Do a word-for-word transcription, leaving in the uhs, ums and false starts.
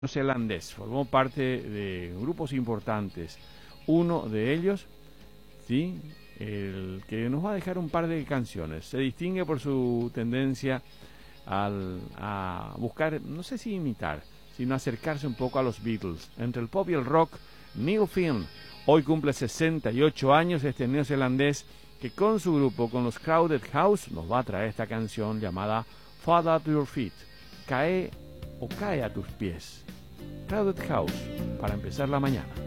neozelandés, formó parte de grupos importantes. Uno de ellos, sí, el que nos va a dejar un par de canciones. Se distingue por su tendencia al, a buscar, no sé si imitar, sino acercarse un poco a los Beatles. Entre el pop y el rock, Neil Finn. Hoy cumple sesenta y ocho años este neozelandés que con su grupo, con los Crowded House, nos va a traer esta canción llamada Fall at Your Feet. Cae o cae a tus pies. Crowded House, para empezar la mañana.